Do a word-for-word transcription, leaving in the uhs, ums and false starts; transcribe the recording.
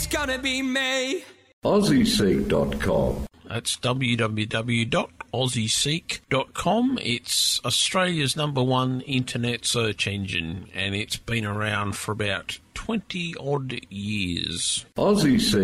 it's gonna be me. Aussie Seek dot com. That's w w w dot aussie seek dot com. It's Australia's number one internet search engine, and it's been around for about twenty odd years. Aussie Seek.